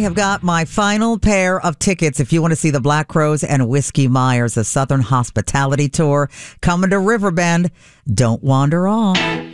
have got my final pair of tickets if you want to see the Black Crowes and Whiskey Myers, a Southern Hospitality Tour coming to Riverbend. Don't wander off.